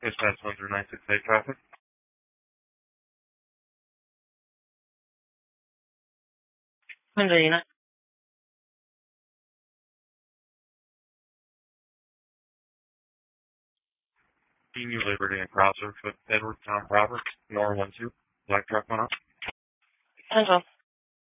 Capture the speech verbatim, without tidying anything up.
Dispatch one zero nine six eight traffic. Medina. New Liberty and Crosser with Edward Tom Roberts, Nor one two, Black Truck one up. Central.